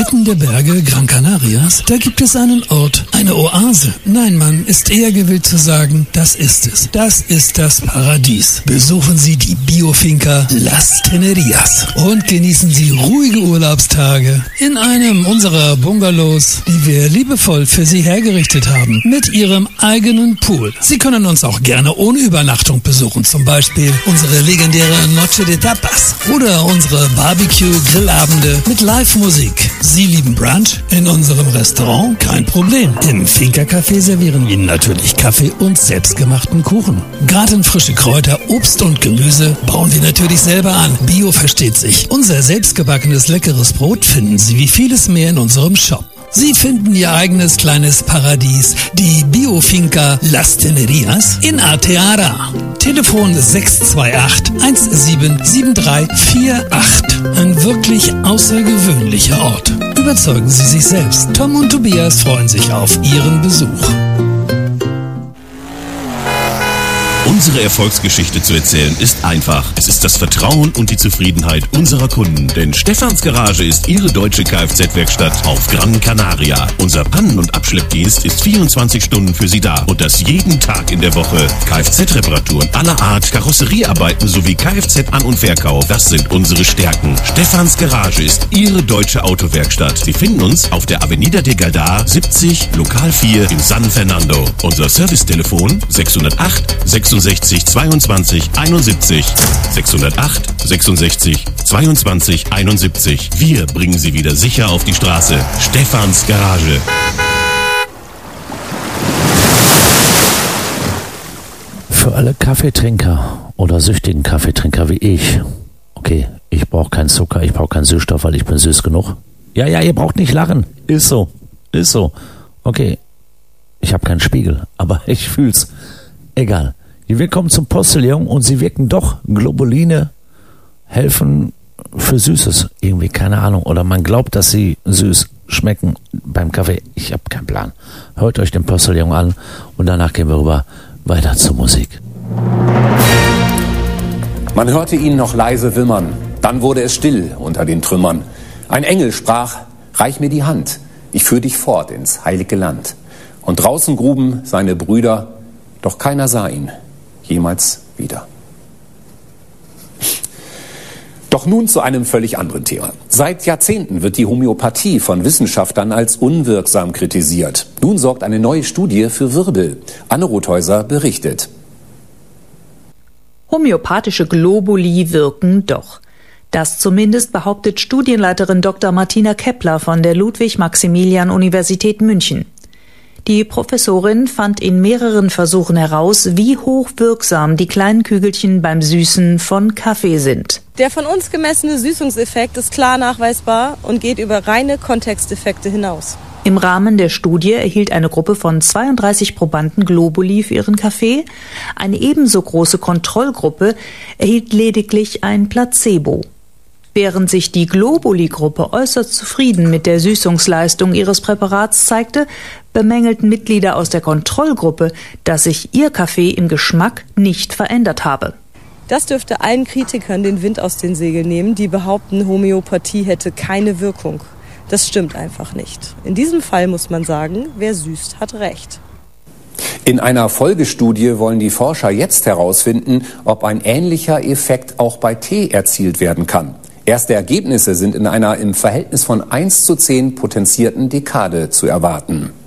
Inmitten der Berge Gran Canarias, da gibt es einen Ort, eine Oase. Nein, man ist eher gewillt zu sagen, das ist es. Das ist das Paradies. Besuchen Sie die Biofinca Las Tenerías und genießen Sie ruhige Urlaubstage in einem unserer Bungalows, die wir liebevoll für Sie hergerichtet haben, mit Ihrem eigenen Pool. Sie können uns auch gerne ohne Übernachtung besuchen, zum Beispiel unsere legendäre Noche de Tapas oder unsere Barbecue-Grillabende mit Live-Musik. Sie lieben Brunch? In unserem Restaurant? Kein Problem. Im Finca-Café servieren wir Ihnen natürlich Kaffee und selbstgemachten Kuchen. Gartenfrische Kräuter, Obst und Gemüse bauen wir natürlich selber an. Bio versteht sich. Unser selbstgebackenes leckeres Brot finden Sie wie vieles mehr in unserem Shop. Sie finden Ihr eigenes kleines Paradies, die Biofinca Las Tenerías in Arteara. Telefon 628 177348. Ein wirklich außergewöhnlicher Ort. Überzeugen Sie sich selbst. Tom und Tobias freuen sich auf Ihren Besuch. Unsere Erfolgsgeschichte zu erzählen ist einfach. Es ist das Vertrauen und die Zufriedenheit unserer Kunden. Denn Stefans Garage ist Ihre deutsche Kfz-Werkstatt auf Gran Canaria. Unser Pannen- und Abschleppdienst ist 24 Stunden für Sie da. Und das jeden Tag in der Woche. Kfz-Reparaturen aller Art, Karosseriearbeiten sowie Kfz-An- und Verkauf. Das sind unsere Stärken. Stefans Garage ist Ihre deutsche Autowerkstatt. Sie finden uns auf der Avenida de Galdar 70, Lokal 4 in San Fernando. Unser Servicetelefon 608 66 22 71 608 66 22 71. Wir bringen Sie wieder sicher auf die Straße. Stefans Garage. Für alle Kaffeetrinker oder süchtigen Kaffeetrinker wie ich. Okay, ich brauche keinen Zucker, ich brauche keinen Süßstoff, weil ich bin süß genug. Ja, ihr braucht nicht lachen. Ist so. Okay, ich habe keinen Spiegel, aber ich fühl's. Egal. Wir kommen zum Postillon und sie wirken doch. Globuline helfen für Süßes. Irgendwie, keine Ahnung. Oder man glaubt, dass sie süß schmecken beim Kaffee. Ich habe keinen Plan. Hört euch den Postillon an und danach gehen wir rüber weiter zur Musik. Man hörte ihn noch leise wimmern. Dann wurde es still unter den Trümmern. Ein Engel sprach, reich mir die Hand. Ich führ dich fort ins heilige Land. Und draußen gruben seine Brüder, doch keiner sah ihn jemals wieder. Doch nun zu einem völlig anderen Thema. Seit Jahrzehnten wird die Homöopathie von Wissenschaftlern als unwirksam kritisiert. Nun sorgt eine neue Studie für Wirbel. Anne Rothäuser berichtet. Homöopathische Globuli wirken doch. Das zumindest behauptet Studienleiterin Dr. Martina Kepler von der Ludwig-Maximilian-Universität München. Die Professorin fand in mehreren Versuchen heraus, wie hochwirksam die kleinen Kügelchen beim Süßen von Kaffee sind. Der von uns gemessene Süßungseffekt ist klar nachweisbar und geht über reine Kontexteffekte hinaus. Im Rahmen der Studie erhielt eine Gruppe von 32 Probanden Globuli für ihren Kaffee. Eine ebenso große Kontrollgruppe erhielt lediglich ein Placebo. Während sich die Globuli-Gruppe äußerst zufrieden mit der Süßungsleistung ihres Präparats zeigte, bemängelten Mitglieder aus der Kontrollgruppe, dass sich ihr Kaffee im Geschmack nicht verändert habe. Das dürfte allen Kritikern den Wind aus den Segeln nehmen, die behaupten, Homöopathie hätte keine Wirkung. Das stimmt einfach nicht. In diesem Fall muss man sagen, wer süßt, hat recht. In einer Folgestudie wollen die Forscher jetzt herausfinden, ob ein ähnlicher Effekt auch bei Tee erzielt werden kann. Erste Ergebnisse sind in einer im Verhältnis von 1:10 potenzierten Dekade zu erwarten.